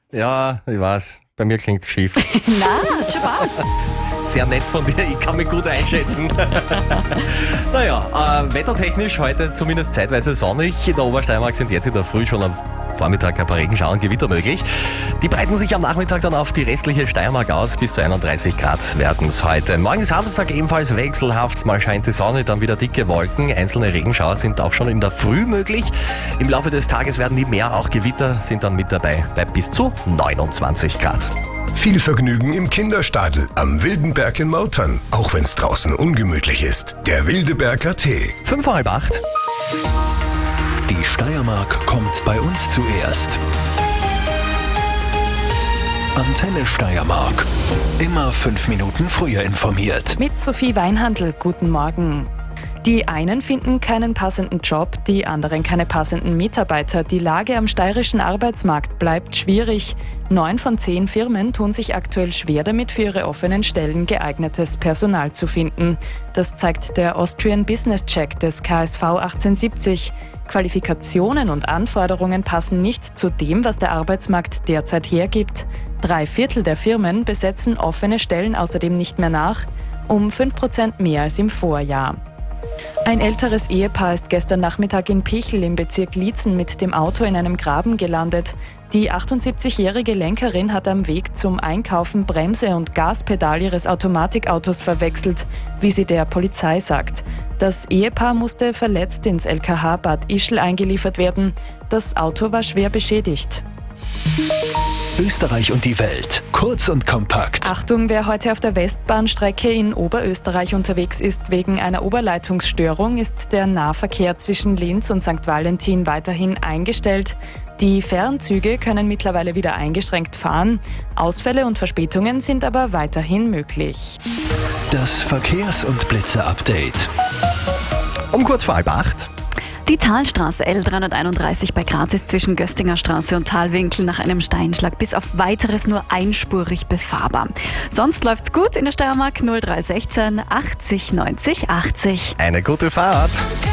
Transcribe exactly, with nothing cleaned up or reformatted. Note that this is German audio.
Ja, ich weiß, bei mir klingt es schief. Na, schon passt. Sehr nett von dir, ich kann mich gut einschätzen. Naja, äh, wettertechnisch heute zumindest zeitweise sonnig. In der Obersteiermark sind jetzt in der Früh schon am Vormittag ein paar Regenschauer und Gewitter möglich. Die breiten sich am Nachmittag dann auf die restliche Steiermark aus. Bis zu einunddreißig Grad werden es heute. Morgen Samstag ebenfalls wechselhaft. Mal scheint die Sonne, dann wieder dicke Wolken. Einzelne Regenschauer sind auch schon in der Früh möglich. Im Laufe des Tages werden die mehr, auch Gewitter sind dann mit dabei bei bis zu neunundzwanzig Grad. Viel Vergnügen im Kinderstadel am Wildenberg in Mautern, auch wenn es draußen ungemütlich ist. Der Wildeberger Tee. Fünf vor halb acht. Die Steiermark kommt bei uns zuerst. Antenne Steiermark. Immer fünf Minuten früher informiert. Mit Sophie Weinhandl, guten Morgen. Die einen finden keinen passenden Job, die anderen keine passenden Mitarbeiter. Die Lage am steirischen Arbeitsmarkt bleibt schwierig. Neun von zehn Firmen tun sich aktuell schwer damit, für ihre offenen Stellen geeignetes Personal zu finden. Das zeigt der Austrian Business Check des K S V achtzehnhundertsiebzig. Qualifikationen und Anforderungen passen nicht zu dem, was der Arbeitsmarkt derzeit hergibt. Drei Viertel der Firmen besetzen offene Stellen außerdem nicht mehr nach, um fünf Prozent mehr als im Vorjahr. Ein älteres Ehepaar ist gestern Nachmittag in Pichel im Bezirk Liezen mit dem Auto in einem Graben gelandet. Die achtundsiebzigjährige Lenkerin hat am Weg zum Einkaufen Bremse und Gaspedal ihres Automatikautos verwechselt, wie sie der Polizei sagt. Das Ehepaar musste verletzt ins L K H Bad Ischl eingeliefert werden. Das Auto war schwer beschädigt. Österreich und die Welt. Kurz und kompakt. Achtung, wer heute auf der Westbahnstrecke in Oberösterreich unterwegs ist, wegen einer Oberleitungsstörung ist der Nahverkehr zwischen Linz und Sankt Valentin weiterhin eingestellt. Die Fernzüge können mittlerweile wieder eingeschränkt fahren. Ausfälle und Verspätungen sind aber weiterhin möglich. Das Verkehrs- und Blitzer-Update. Um kurz vor halb acht. Die Talstraße L dreihunderteinunddreißig bei Graz ist zwischen Göstinger Straße und Talwinkel nach einem Steinschlag bis auf Weiteres nur einspurig befahrbar. Sonst läuft's gut in der Steiermark. null drei sechzehn achtzig neunzig achtzig. Eine gute Fahrt.